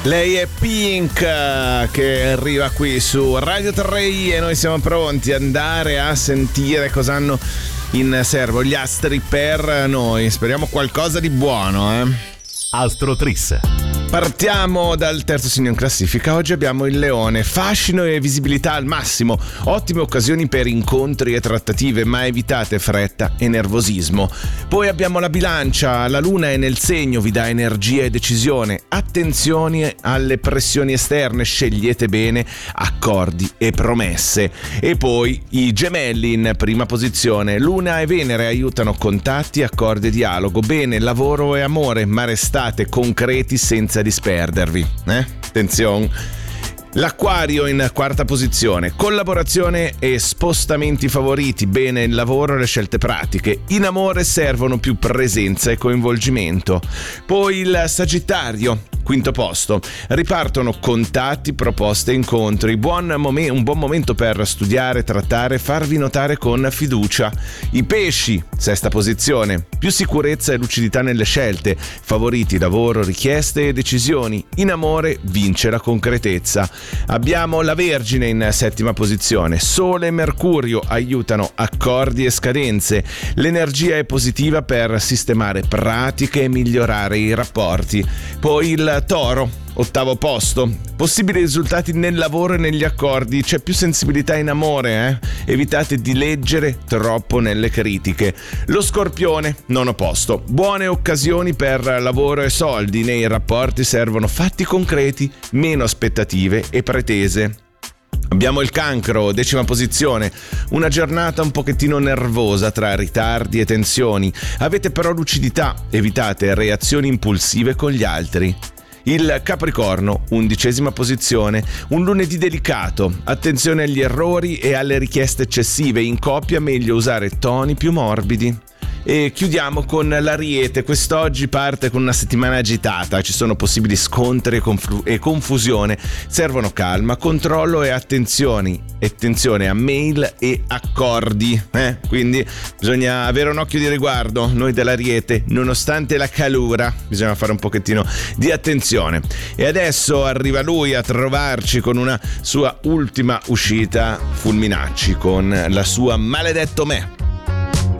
Lei è Pink che arriva qui su Radio 3 e noi siamo pronti ad andare a sentire cosa hanno in serbo gli astri per noi. Speriamo qualcosa di buono, Astro Tris. Partiamo dal terzo segno in classifica. Oggi abbiamo il Leone. Fascino e visibilità al massimo. Ottime occasioni per incontri e trattative, ma evitate fretta e nervosismo. Poi abbiamo la Bilancia. La Luna è nel segno, vi dà energia e decisione. Attenzione alle pressioni esterne. Scegliete bene accordi e promesse. E poi i Gemelli in prima posizione. Luna e Venere aiutano contatti, accordi e dialogo. Bene, lavoro e amore, ma restate concreti senza disperdervi, attenzione. L'Acquario in quarta posizione, collaborazione e spostamenti favoriti, bene il lavoro e le scelte pratiche. In amore servono più presenza e coinvolgimento. Poi il Sagittario, quinto posto, ripartono contatti, proposte e incontri. Un buon momento per studiare, trattare, farvi notare con fiducia. I Pesci, sesta posizione, più sicurezza e lucidità nelle scelte. Favoriti lavoro, richieste e decisioni. In amore vince la concretezza. Abbiamo la Vergine in settima posizione. Sole e Mercurio aiutano accordi e scadenze. L'energia è positiva per sistemare pratiche e migliorare i rapporti. Poi il Toro, ottavo posto. Possibili risultati nel lavoro e negli accordi. C'è più sensibilità in amore, Evitate di leggere troppo nelle critiche. Lo Scorpione, nono posto. Buone occasioni per lavoro e soldi. Nei rapporti servono fatti concreti, meno aspettative e pretese. Abbiamo il Cancro, decima posizione. Una giornata un pochettino nervosa tra ritardi e tensioni. Avete però lucidità, evitate reazioni impulsive con gli altri. Il Capricorno, undicesima posizione, un lunedì delicato, attenzione agli errori e alle richieste eccessive, in coppia meglio usare toni più morbidi. E chiudiamo con l'Ariete. Quest'oggi parte con una settimana agitata, ci sono possibili scontri e confusione, servono calma, controllo e attenzione a mail e accordi, quindi bisogna avere un occhio di riguardo. Noi dell'Ariete, nonostante la calura, bisogna fare un pochettino di attenzione. E adesso arriva lui a trovarci con una sua ultima uscita, Fulminacci, con la sua Maledetto Me.